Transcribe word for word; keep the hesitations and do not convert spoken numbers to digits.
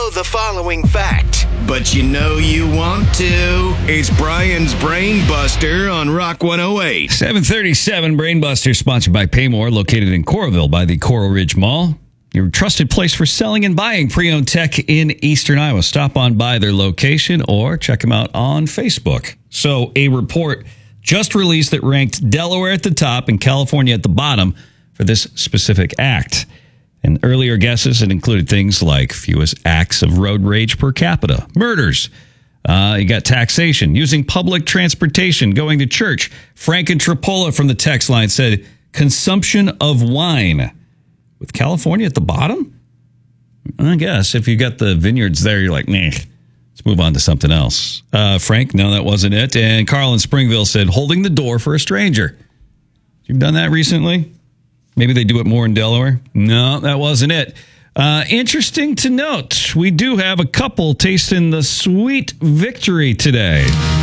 know the following fact, but you know you want to. It's Brian's Brain Buster on Rock one oh eight. seven thirty-seven Brain Buster, sponsored by Paymore, located in Coralville by the Coral Ridge Mall. Your trusted place for selling and buying pre-owned tech in Eastern Iowa. Stop on by their location or check them out on Facebook. So a report just released that ranked Delaware at the top and California at the bottom for this specific act. And earlier guesses had included things like fewest acts of road rage per capita, murders. Uh, you got taxation, using public transportation, going to church. Frank and Tripoli from the text line said consumption of wine. With California at the bottom? I guess if you got the vineyards there, you're like, nah, let's move on to something else. Uh, Frank, no, that wasn't it. And Carl in Springville said holding the door for a stranger. You've done that recently? Maybe they do it more in Delaware. No, that wasn't it. Uh, interesting to note, we do have a couple tasting the sweet victory today.